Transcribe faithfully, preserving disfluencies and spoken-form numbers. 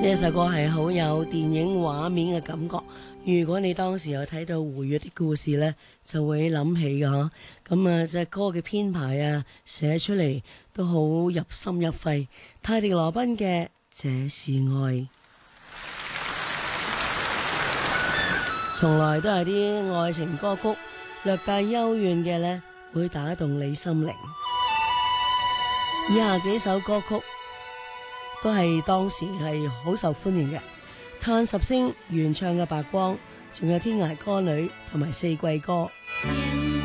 呢首歌係好有電影畫面嘅感覺，如果你當時有睇到《胡越的故事》呢，就會諗起㗎。咁啊，隻歌嘅編排啊，寫出嚟都好入心入肺。泰迪羅賓嘅《這是愛》，從來都係啲愛情歌曲，略帶幽怨嘅呢，會打動你心靈。以下幾首歌曲都係當時係好受歡迎嘅，嘆十星原唱嘅《白光》，仲有《天涯歌女》同埋《四季歌》。